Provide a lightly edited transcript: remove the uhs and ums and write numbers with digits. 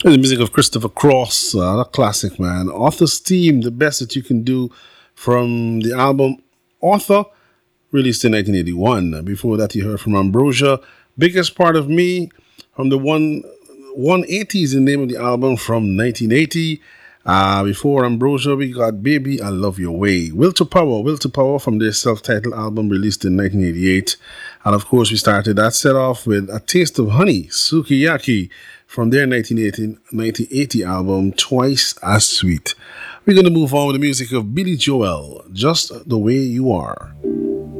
The music of Christopher Cross, a classic, man. Author's Team, the best that you can do from the album Author, released in 1981. Before that, you heard from Ambrosia, Biggest Part of Me, from the 180s, the name of the album from 1980. Before Ambrosia, we got Baby, I Love Your Way. Will to Power from their self-titled album released in 1988. And of course, we started that set off with A Taste of Honey, Sukiyaki, from their 1980 album, Twice as Sweet. We're going to move on with the music of Billy Joel, Just the Way You Are.